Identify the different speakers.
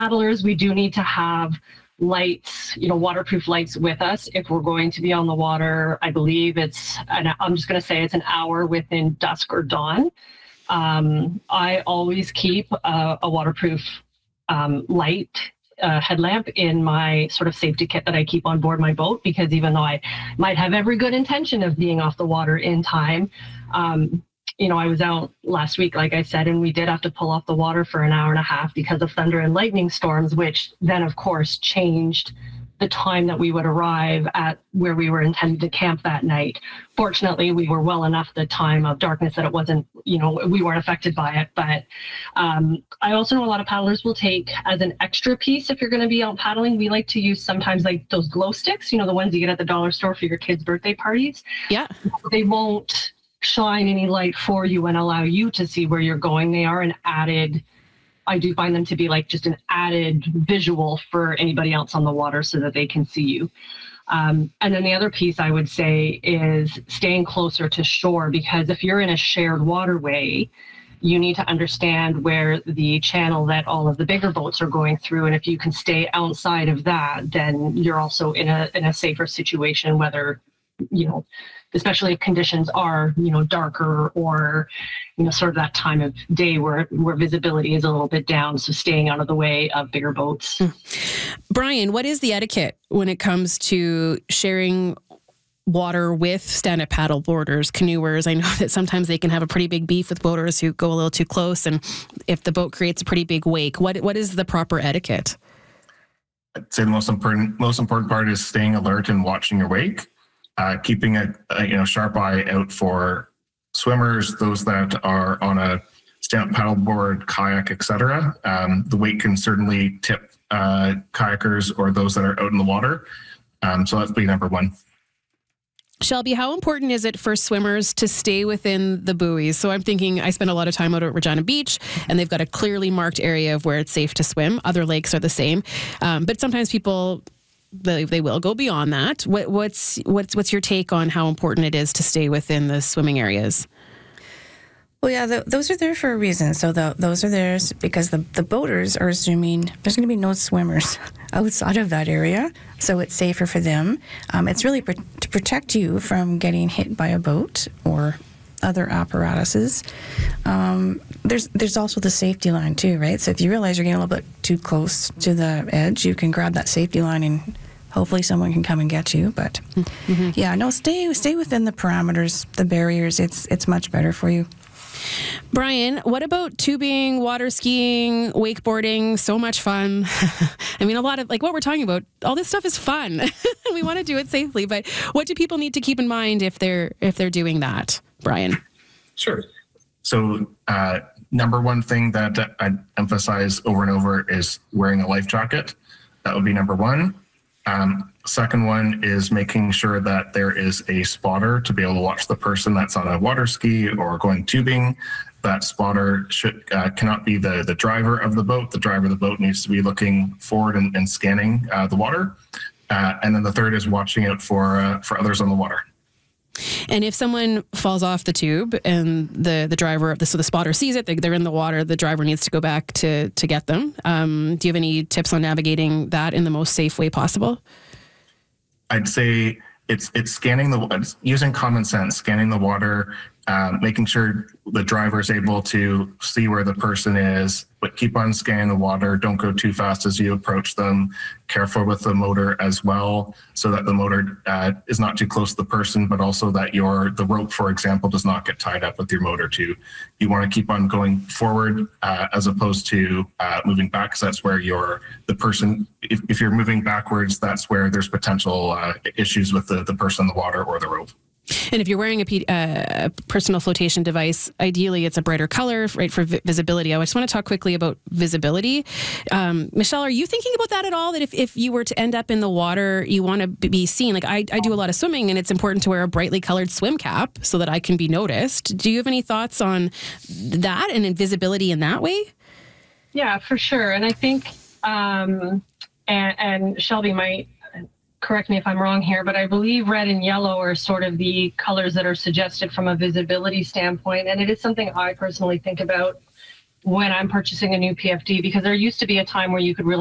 Speaker 1: paddlers, we do need to have lights, waterproof lights with us if we're going to be on the water. I believe I'm just going to say it's an hour within dusk or dawn. I always keep a waterproof light headlamp in my sort of safety kit that I keep on board my boat, because even though I might have every good intention of being off the water in time, I was out last week, like I said, and we did have to pull off the water for an hour and a half because of thunder and lightning storms, which then, of course, changed the time that we would arrive at where we were intended to camp that night. Fortunately, we were well enough the time of darkness that it wasn't, we weren't affected by it. But I also know a lot of paddlers will take as an extra piece, if you're going to be out paddling, we like to use sometimes like those glow sticks, the ones you get at the dollar store for your kids' birthday parties.
Speaker 2: Yeah.
Speaker 1: They won't shine any light for you and allow you to see where you're going. They are I do find them to be like just an added visual for anybody else on the water so that they can see you. And then the other piece I would say is staying closer to shore, because if you're in a shared waterway, you need to understand where the channel that all of the bigger boats are going through. And if you can stay outside of that, then you're also in a safer situation, whether, especially if conditions are, darker or, sort of that time of day where visibility is a little bit down. So staying out of the way of bigger boats.
Speaker 2: Brian, what is the etiquette when it comes to sharing water with stand-up paddle boarders, canoers? I know that sometimes they can have a pretty big beef with boaters who go a little too close. And if the boat creates a pretty big wake, what is the proper etiquette?
Speaker 3: I'd say the most important part is staying alert and watching your wake. Keeping a sharp eye out for swimmers, those that are on a stand-up paddleboard, kayak, etc. The wake can certainly tip kayakers or those that are out in the water. So that's be number one.
Speaker 2: Shelby, how important is it for swimmers to stay within the buoys? So I'm thinking, I spend a lot of time out at Regina Beach, and they've got a clearly marked area of where it's safe to swim. Other lakes are the same, but sometimes people they will go beyond that. What's your take on how important it is to stay within the swimming areas?
Speaker 4: Well, yeah, those are there for a reason. So those are there because the boaters are assuming there's going to be no swimmers outside of that area, so it's safer for them. It's really to protect you from getting hit by a boat or other apparatuses. There's also the safety line too, right? So if you realize you're getting a little bit too close to the edge, you can grab that safety line and hopefully someone can come and get you. But stay within the parameters, the barriers. It's much better for you.
Speaker 2: Brian, what about tubing, water skiing, wakeboarding? So much fun. I mean, a lot of like what we're talking about, all this stuff is fun. We want to do it safely, but what do people need to keep in mind if they're doing that, Brian?
Speaker 3: Sure. So number one thing that I'd emphasize over and over is wearing a life jacket. That would be number one. Second one is making sure that there is a spotter to be able to watch the person that's on a water ski or going tubing. That spotter cannot be the driver of the boat. The driver of the boat needs to be looking forward and scanning the water. And then the third is watching out for others on the water.
Speaker 2: And if someone falls off the tube and the driver, so the spotter sees it, they're in the water, the driver needs to go back to get them. Do you have any tips on navigating that in the most safe way possible?
Speaker 3: I'd say it's using common sense, scanning the water, making sure the driver is able to see where the person is, but keep on scanning the water. Don't go too fast as you approach them. Careful with the motor as well, so that the motor is not too close to the person, but also that the rope, for example, does not get tied up with your motor too. You want to keep on going forward as opposed to moving back, because that's where the person, if you're moving backwards, that's where there's potential issues with the person in the water or the rope.
Speaker 2: And if you're wearing a personal flotation device, ideally it's a brighter color, right, for visibility. I just want to talk quickly about visibility. Michelle, are you thinking about that at all? That if you were to end up in the water, you want to be seen? Like I do a lot of swimming, and it's important to wear a brightly colored swim cap so that I can be noticed. Do you have any thoughts on that and invisibility in that way?
Speaker 1: Yeah, for sure. And I think, and Shelby might correct me if I'm wrong here, but I believe red and yellow are sort of the colors that are suggested from a visibility standpoint. And it is something I personally think about when I'm purchasing a new PFD, because there used to be a time where you could really